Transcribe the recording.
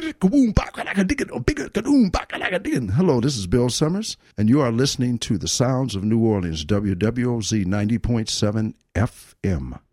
Hello, this is Bill Summers, and you are listening to the Sounds of New Orleans, WWOZ 90.7 FM.